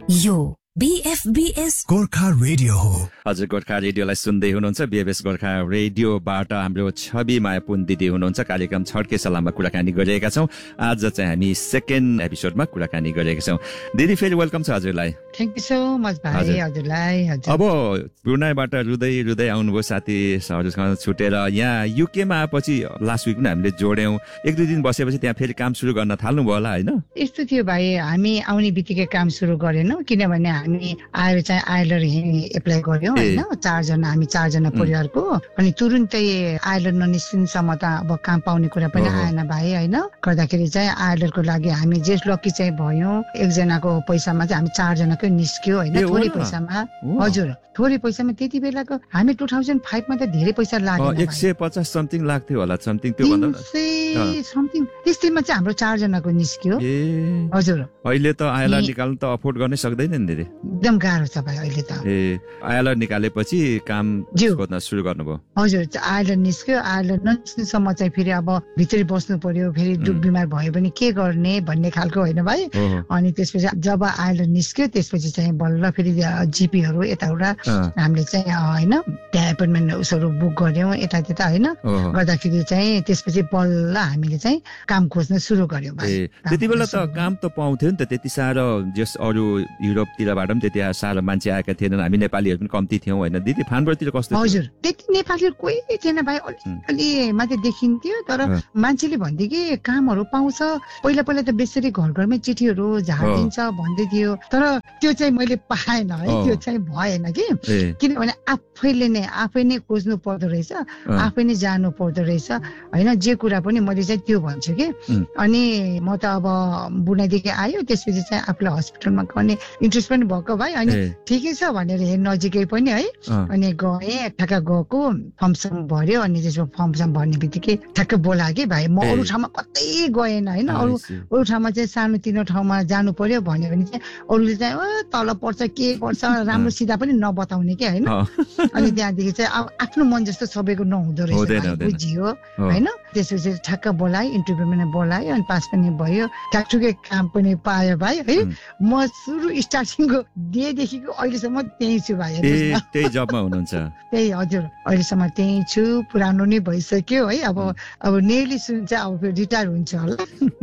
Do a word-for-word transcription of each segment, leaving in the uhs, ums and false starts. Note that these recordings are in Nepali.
यो बीएफबीएस गोर्खा रेडियो हो। हजुर, गोर्खा रेडियोलाई सुन्दै हुनुहुन्छ। बीएफबीएस गोर्खा रेडियोबाट हाम्रो छवि मायापुन दिदी हुनुहुन्छ। कार्यक्रम छड्के सलाममा कुराकानी गरिरहेका छौँ। आज चाहिँ हामी सेकेन्ड एपिसोडमा कुराकानी गरिरहेका छौँ। दिदी फेरि वेलकम छ हजुरलाई। थ्याङ्क यू सो मच भाइ हजुरलाई। अब ब्रुनाईबाट रुँदै रुँदै आउनुभयो साथी हजुरसँग छुटेर यहाँ युकेमा आएपछि लास्ट विक पनि हामीले जोड्यौँ। एक दुई दिन बसेपछि त्यहाँ फेरि काम सुरु गर्न थाल्नुभयो होला होइन? यस्तो थियो भाइ, हामी आउने बित्तिकै काम सुरु गरेनौँ, किनभने हामी आएर चाहिँ आइएलआर एप्लाई गर्यौँ होइन। चारजना हामी चारजना परिवारको, अनि तुरुन्तै आइएलआर ननिस्किनसम्म त अब काम पाउने कुरा पनि आएन भाइ होइन। गर्दाखेरि चाहिँ आइएलआरको लागि हामी जे लकी चाहिँ भयौँ। एकजनाको पैसामा चाहिँ हामी चारजनाकै निस्क्यो होइन, थोरै पैसामा। हजुर, थोरै पैसामा। त्यति बेलाको हामी टु थाउजन्ड फाइभमा त धेरै पैसा लाग्यो, एक सय पचास समथिङ लाग्थ्यो होला, समथिङ त्यो भन्दा समथिङ त्यस्तैमा चाहिँ हाम्रो चारजनाको निस्क्यो। हजुर, अहिले त आइएलआर निकाल्नु त अफोर्ड गर्नै सक्दैन नि दिदी, एकदम गाह्रो छ भाइ अहिले त। ए आइएलआर निकालेपछि काम खोज्न सुरु गर्नुभयो? हजुर, आइएलआर निस्क्यो। आइएलआर ननिस्किनसम्म चाहिँ फेरि अब भित्रै बस्नु पर्यो, फेरि दुख बिमार भयो भने के गर्ने भन्ने खालको होइन भाइ। अनि त्यसपछि जब आइएलआर निस्क्यो त्यसपछि चाहिँ बल्ल फेरि जिपीहरू यताउता हामीले चाहिँ होइन त्यहाँ एपोइन्टमेन्ट उसहरू बुक गर्यौँ यता त्यता होइन। गर्दाखेरि चाहिँ त्यसपछि बल्ल हामीले चाहिँ काम खोज्न सुरु गर्यौँ। त्यति बेला त काम त पाउँथ्यो नि त, त्यति साह्रो जस अरू युरोपतिरबाट पनि त्यति साह्रो मान्छे आएका थिएनन्। हामी नेपालीहरू पनि कम्ती थियौँ होइन दिदी? फानबरतिर कस्तो? हजुर, त्यति नेपालीहरू कोही थिएन भाइ, अलिअलि मात्रै देखिन्थ्यो। तर मान्छेले भन्थ्यो कि कामहरू पाउँछ। पहिला पहिला त बेसरी घर घरमै चिठीहरू झारिदिन्छ भन्दै थियो, तर त्यो चाहिँ मैले पाएन है, त्यो चाहिँ भएन कि। किनभने आफैले नै आफै नै खोज्नु पर्दो रहेछ, आफै नै जानु पर्दो रहेछ होइन। जे कुरा पनि मैले चाहिँ त्यो भन्छु कि। अनि म त अब बुनाइदेखि आयो, त्यसपछि चाहिँ आफूलाई हस्पिटलमा गर्ने इन्ट्रेस्ट पनि भएको भाइ। अनि ठिकै छ भनेर हेर नजिकै पनि है। अनि गएँ, ठ्याक्क गएको फर्मसम भर्यो। अनि त्यसमा फर्मसम भर्ने बित्तिकै ठ्याक्क बोलायो कि भाइ। म अरू ठाउँमा कतै गएन होइन। अरू अरू ठाउँमा चाहिँ सानो तिनो ठाउँमा जानु पर्यो भन्यो भने चाहिँ अरूले चाहिँ तल पर्छ के पर्छ राम्रो सिधा पनि नबताउने कि होइन। अनि त्यहाँदेखि चाहिँ अब आफ्नो मन जस्तो सबैको नहुँदो रहेछ, बुझियो होइन। त्यसपछि ठ्याक्क बोलायो, इन्टरभ्यूमा बोलायो, अनि पास पनि भयो। ठ्याकठुकै काम पनि पायो भाइ है। म सुरु स्टार्टिङको डेदेखिको अहिलेसम्म त्यही छु भाइ। त्यही जबमा हुनुहुन्छ? त्यही, हजुर, अहिलेसम्म त्यही छु। पुरानो नै भइसक्यो है। अब अब नेली सुन चाहिँ अब रिटायर हुन्छ होला।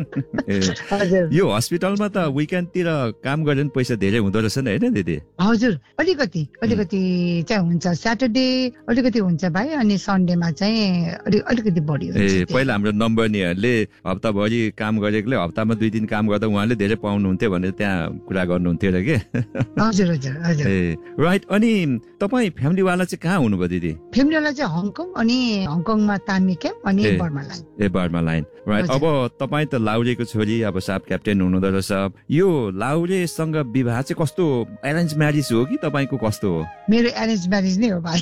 हजुर, यो हस्पिटलमा त विकेन्डतिर काम गरेर पैसा धेरै हुँदो रहेछ नि होइन दिदी? हजुर, अलिकति अलिकति चाहिँ हुन्छ। स्याटरडे अलिकति हुन्छ भाइ, अनि सन्डेमा चाहिँ अलिक अलिकति बढी हुन्छ। पहिला हाम्रो नम्बरनीहरूले हप्ताभरि काम गरेकोले हप्तामा दुई दिन काम गर्दा उहाँले धेरै पाउनुहुन्थ्यो भनेर त्यहाँ कुरा गर्नुहुन्थ्यो र के? हजुर हजुर हजुर। ए राइट। अनि तपाईँ फ्यामिलीवाला चाहिँ कहाँ हुनुभयो दिदी? फ्यामिलीवाला चाहिँ हङकङ, अनि हङकङमा तामी क्याम्प, अनि बर्मा लाइन। ए बर्मा लाइन, राइट। अब तपाईँ त लाउरेको छोरी, अब साब क्याप्टेन हुनुहुँदो रहेछ। यो लाउरेसँग विवाह चाहिँ कस्तो, एरेन्ज म्यारिज हो कि तपाईँको कस्तो हो? मेरो एरेन्ज म्यारिज नै हो भाइ।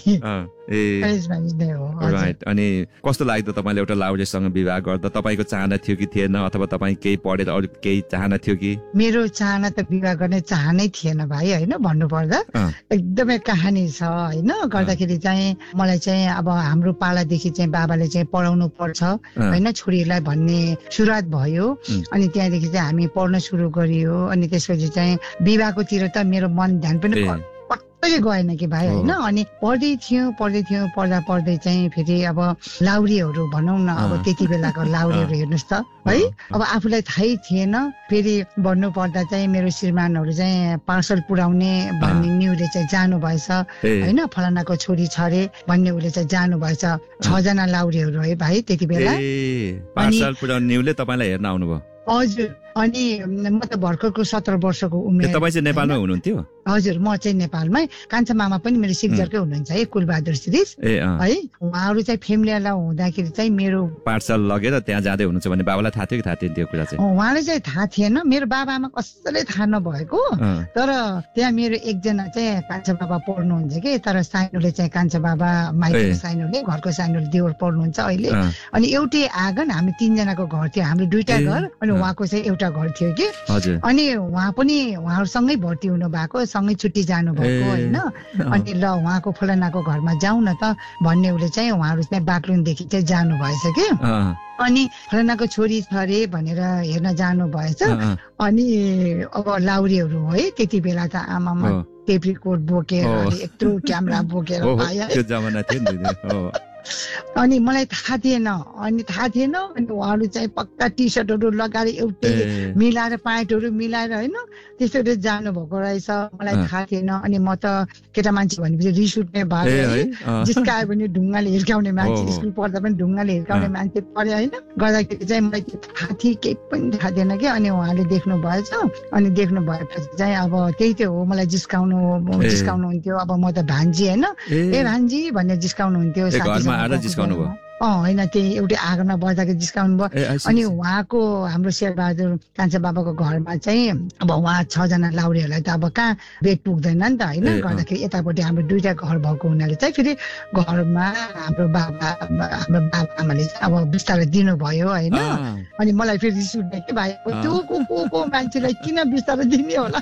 ए एरेन्ज म्यारिज नै हो, राइट। अनि कस्तो लाग्यो तपाईँले एउटा लाउरेसँग विवाह गर्दा? तपाईँको चाहना थियो कि थिएन, अथवा तपाईँ केही पढेर अरू केही चाहना थियो कि? मेरो चाहना त विवाह गर्ने चाहनै थिएन भाइ होइन। भन्नुपर्दा एकदमै कहानी छ होइन। गर्दाखेरि चाहिँ मलाई चाहिँ अब हाम्रो पालादेखि चाहिँ बाबाले चाहिँ पढाउनु पर्छ होइन छोरीलाई भन्ने सुरुवात भयो। अनि त्यहाँदेखि चाहिँ हामी पढ्न सुरु गरियो। अनि त्यसपछि चाहिँ विवाहकोतिर त मेरो मन ध्यान पनि पत्तै गएन कि भाइ होइन। अनि पढ्दै थियौँ पढ्दै थियौँ पढ्दा पढ्दै चाहिँ फेरि अब लाउरीहरू भनौँ न, अब त्यति बेलाको लाउरीहरू हेर्नुहोस् त है। अब आफूलाई थाहै थिएन। फेरि भन्नु पर्दा चाहिँ मेरो श्रीमानहरू चाहिँ पार्सल पुर्याउने भन्ने न्युले चाहिँ जानु भएछ होइन। फलानाको छोरी छ अरे भन्ने उसले चाहिँ जानु भएछ। छजना लाउरीहरू है भाइ त्यति बेला। पार्सल पुर्याउने न्युले तपाईँलाई हेर्न आउनुभयो? हजुर। अनि म त भर्खरको सत्र वर्षको उमेर। तपाईँ चाहिँ नेपालमै हुनुहुन्थ्यो? हजुर, म चाहिँ नेपालमै। कान्छा मामा पनि मेरो सिक्जरकै हुनुहुन्छ है, कुलबहादुर श्रीष है। उहाँहरू चाहिँ फ्यामिलीवाला हुँदाखेरि चाहिँ मेरो पार्सल लगेर त्यहाँ जाँदै हुनुहुन्छ भने बाबालाई थाहा थियो कि थाहा थिएन त्यो कुरा चाहिँ? उहाँलाई चाहिँ थाहा थिएन। मेरो बाबा आमा कसैलाई थाहा नभएको। तर त्यहाँ मेरो एकजना चाहिँ कान्छा बाबा पढ्नुहुन्छ कि, तर साइनोले चाहिँ कान्छा बाबा माइतीको साइनोले, घरको साइनोले देवर पढ्नुहुन्छ अहिले। अनि एउटै आँगन, हामी तिनजनाको घर थियो। हाम्रो दुईटा घर, अनि उहाँको चाहिँ एउटा एउटा घर थियो कि हजुर अनि उहाँ पनि उहाँहरूसँगै भर्ती हुनु भएको सँगै छुट्टी जानुभएको होइन अनि ल उहाँको फलानाको घरमा जाउँ न त भन्ने उसले चाहिँ उहाँहरू चाहिँ बागलुङदेखि चाहिँ जानु भएछ कि अनि फलानाको छोरी छ अरे भनेर हेर्न जानु भएछ अनि अब लाउरीहरू हो है त्यति बेला त आमामा टेप रिकर्ड बोकेर यत्रो क्यामेरा बोकेर अनि मलाई थाहा थिएन अनि थाहा थिएन अनि उहाँहरू चाहिँ पक्का टी सर्टहरू लगाएर एउटै मिलाएर प्यान्टहरू मिलाएर होइन त्यसरी जानुभएको रहेछ मलाई थाहा थिएन अनि म त केटा मान्छे भनेपछि रिस उठ्ने भयो जिस्कायो भने ढुङ्गाले हिर्काउने मान्छे स्कुल पढ्दा पनि ढुङ्गाले हिर्काउने मान्छे पऱ्यो होइन गर्दाखेरि चाहिँ मलाई त्यो थाहा थिए केही पनि थाहा थिएन कि अनि उहाँले देख्नु भएछ अनि देख्नु भएपछि चाहिँ अब त्यही त्यो हो मलाई जिस्काउनु जिस्काउनु हुन्थ्यो अब म त भान्जी होइन ए भान्जी भन्ने जिस्काउनु हुन्थ्यो अँ होइन त्यही एउटै आँगनमा बस्दाखेरि जिस्काउनु भयो अनि उहाँको हाम्रो शेरबहादुर कान्छा बाबाको घरमा चाहिँ अब उहाँ छजना लाउरीहरूलाई त अब कहाँ बेड पुग्दैन नि त होइन गर्दाखेरि यतापट्टि हाम्रो दुईटा घर भएको हुनाले चाहिँ फेरि घरमा हाम्रो बाबा हाम्रो बाबा आमाले चाहिँ अब बिस्तारै दिनुभयो होइन अनि मलाई फेरि रिस उठ्ने कि भाइ त्यो को को मान्छेलाई किन बिस्तारै दिने होला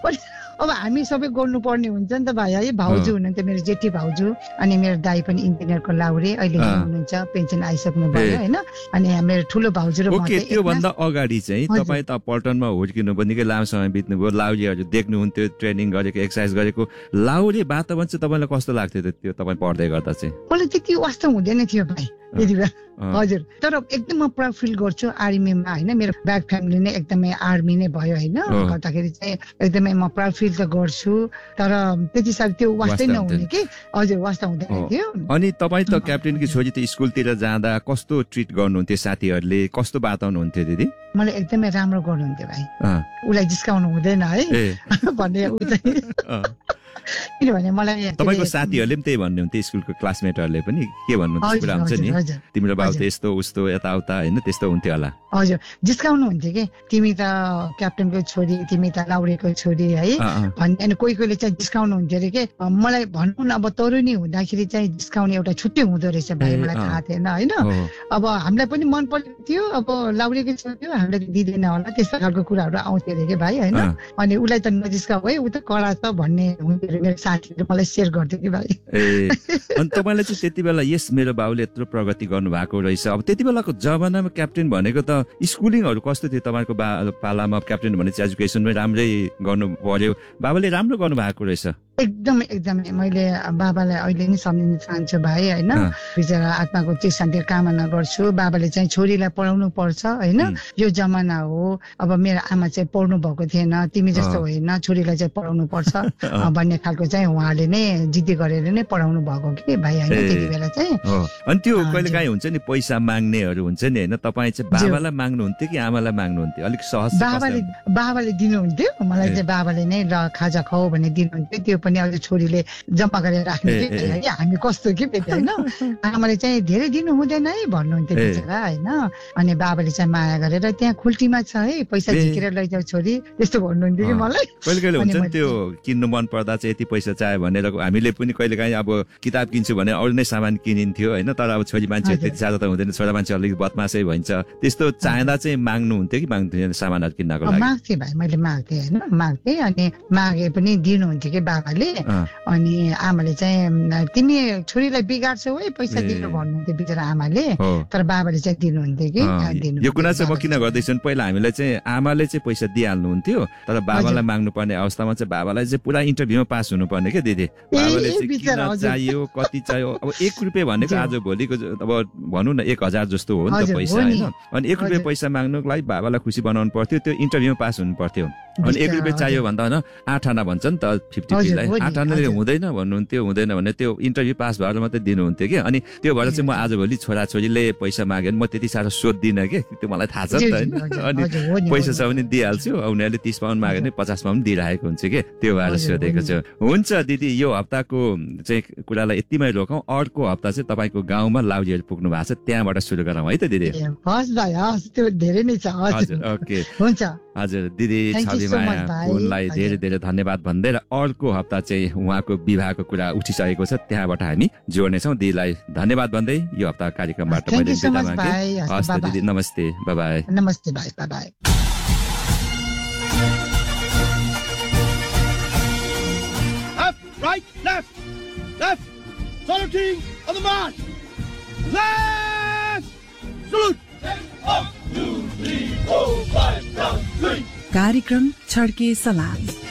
अब हामी सबै गर्नुपर्ने हुन्छ नि त भाइ है भाउजू हुनुहुन्थ्यो मेरो जेठी भाउजू अनि मेरो दाई पनि इन्जिनियरको लाउरे अहिले हुनुहुन्छ पेन्सन आइसक्नु भयो होइन अनि मेरो ठुलो भाउजू र त्योभन्दा अगाडि चाहिँ तपाईँ त पल्टनमा हुर्किनु पनि निकै लामो समय बित्नुभयो लाउरीहरू देख्नुहुन्थ्यो ट्रेनिङ गरेको एक्सर्साइज गरेको लाउरे वातावरण चाहिँ तपाईँलाई कस्तो लाग्थ्यो त्यो तपाईँ पढ्दै गर्दा चाहिँ मलाई त्यति वास्तव हुँदैन थियो भाइ त्यति बेला हजुर तर एकदम म प्राउड फिल गर्छु आर्मीमा होइन मेरो ब्याक फ्यामिली नै एकदमै आर्मी नै भयो होइन गर्दाखेरि चाहिँ एकदमै म प्राउड फिल त गर्छु तर त्यति साह्रो त्यो वास्तै नहुने कि हजुर वास्तव हुँदैन थियो अनि तपाईँ त क्याप्टेनकी छोरी त स्कुलतिर जाँदा कस्तो ट्रिट गर्नुहुन्थ्यो साथीहरूले कस्तो बाताउनु हुन्थ्यो दिदी मलाई एकदमै राम्रो गर्नुहुन्थ्यो भाइ उसलाई जिस्काउनु हुँदैन है भन्ने ऊ चाहिँ किनभने मलाई तपाईँको साथीहरूले पनि त्यही भन्नुहुन्थ्यो स्कुलको क्लासमेटहरूले पनि के भन्नुहुन्थ्यो कुरा हुन्छ नि तिम्रो बाबु त यस्तो उस्तो यताउता होइन त्यस्तो हुन्थ्यो होला हजुर जिस्काउनु हुन्थ्यो कि तिमी त क्याप्टेनको छोरी तिमी त लाउरेको छोरी है भन्ने अनि कोही कोहीले चाहिँ जिस्काउनु हुन्थ्यो अरे के मलाई भनौँ न अब तरुनी हुँदाखेरि चाहिँ जिस्काउने एउटा छुट्टै हुँदो रहेछ भाइ मलाई थाहा थिएन होइन अब हामीलाई पनि मन परेको थियो अब लाउरेको छोरी हामीलाई दिँदैन होला त्यस्तो खालको कुराहरू आउँथ्यो अरे कि भाइ होइन अनि उसलाई त नजिस्काऊ है ऊ त कडा छ भन्ने हुन्थ्यो मेरो साथीहरूले मलाई सेयर गर्थ्यो कि भाइ अनि तपाईँलाई चाहिँ त्यति बेला यस मेरो बाबुले यत्रो प्रगति गर्नु भएको रहेछ अब त्यति बेलाको जमानामा क्याप्टेन भनेको त स्कुलिङहरू कस्तो थियो तपाईँको बा पालामा क्याप्टेन भने चाहिँ एजुकेसन पनि राम्रै गर्नु पर्यो बाबाले राम्रो गर्नु भएको रहेछ एकदमै एकदमै मैले बाबालाई अहिले नै सम्झिन चाहन्छु भाइ होइन बिचरा आत्माको चिर शान्ति कामना गर्छु बाबाले चाहिँ छोरीलाई पढाउनु पर्छ होइन यो जमाना हो अब मेरो आमा चाहिँ पढ्नु भएको थिएन तिमी जस्तो होइन छोरीलाई चाहिँ पढाउनु पर्छ भन्ने खालको चाहिँ उहाँले नै जिद्दी गरेर नै पढाउनु भएको कि भाइ होइन त्यति बेला चाहिँ अनि त्यो कहिले काहीँ हुन्छ नि पैसा माग्नेहरू हुन्छ नि होइन तपाईँ चाहिँ बाबालाई माग्नुहुन्थ्यो कि आमालाई माग्नुहुन्थ्यो अलिक सहज बाबाले बाबाले दिनुहुन्थ्यो मलाई चाहिँ बाबाले नै ल खाजा खाऊ भन्ने दिनुहुन्थ्यो त्यो पनि अब छोरीले जम्मा गरेर राख्ने कि हामी कस्तो कि होइन आमाले चाहिँ धेरै दिनु हुँदैन है भन्नुहुन्थ्यो बिचरा होइन अनि बाबाले चाहिँ माया गरेर त्यहाँ खुल्टीमा छ है पैसा झिकेर लैजाऊ छोरी त्यस्तो भन्नुहुन्थ्यो कि मलाई कहिले कहिले हुन्छ नि त्यो किन्नु मन पर्दा चाहिँ यति पैसा चाह्यो भनेर हामीले पनि कहिले काहीँ अब किताब किन्छु भने अरू नै सामान किनिन्थ्यो होइन तर अब छोरी मान्छे त्यति साह्रो त हुँदैन छोरा मान्छे अलिक बदमासै भइन्छ त्यस्तो चाहँदा चाहिँ माग्नुहुन्थ्यो कि माग्नुहुन्थ्यो सामानहरू किन्नको लागि माग्थेँ भाइ मैले माग्थेँ होइन माग्थेँ अनि मागे पनि दिनुहुन्थ्यो कि बाबाले अनि आमाले चाहिँ तिमी छोरीलाई बिगार्छौ है पैसा दिनु भन्नुहुन्थ्यो बिचरा आमाले तर बाबाले चाहिँ दिनुहुन्थ्यो कि दिनु यो कुरा चाहिँ म किन गर्दैछु पहिला हामीलाई चाहिँ आमाले चाहिँ पैसा दिइहाल्नुहुन्थ्यो तर बाबालाई माग्नु पर्ने अवस्थामा चाहिँ बाबालाई चाहिँ पुरा इन्टरभ्यूमा पास हुनुपर्ने क्या दिदी बाबाले चाहिँ किन चाहियो कति चाहियो अब एक रुपियाँ भनेको आज भोलिको अब भनौँ न एक हजार जस्तो हो नि त पैसा होइन अनि एक रुपियाँ पैसा माग्नुको लागि बाबालाई खुसी बनाउनु पर्थ्यो त्यो इन्टरभ्यूमा पास हुनु पर्थ्यो अनि एक रुपियाँ चाहियो भन्दा होइन आठ आना भन्छ नि त फिफ्टीलाई आठ आनाले हुँदैन भन्नुहुन्थ्यो हुँदैन भने त्यो इन्टरभ्यू पास भएर मात्रै दिनुहुन्थ्यो कि अनि त्यो भएर चाहिँ म आजभोलि छोराछोरीले पैसा माग्यो भने म त्यति साह्रो सोध्दिनँ कि त्यो मलाई थाहा छ नि त होइन अनि पैसा छ भने दिइहाल्छु उनीहरूले तिस पाउन्ड माग्यो भने पचास पाउन्ड दिइरहेको हुन्छ कि त्यो भएर सोधेको छु हुन्छ दिदी यो हप्ताको चाहिँ कुरालाई यतिमै रोकौँ अर्को हप्ता चाहिँ तपाईँको गाउँमा लाउरीहरू पुग्नु भएको छ त्यहाँबाट सुरु गरौँ है त दिदी हस् भाइ हस् त्यो धेरै नै छ हजुर ओके हुन्छ हजुर दिदी छविमाया उनलाई धेरै धेरै धन्यवाद भन्दै र अर्को हप्ता चाहिँ उहाँको विवाहको कुरा उठिसकेको छ त्यहाँबाट हामी जोड्नेछौँ दिदीलाई धन्यवाद भन्दै यो हप्ता कार्यक्रमबाट मैले बिदा मागेँ हस् दिदी नमस्ते बाई बाई नमस्ते by by march! Let's salute! कार्यक्रम छड्के सलाम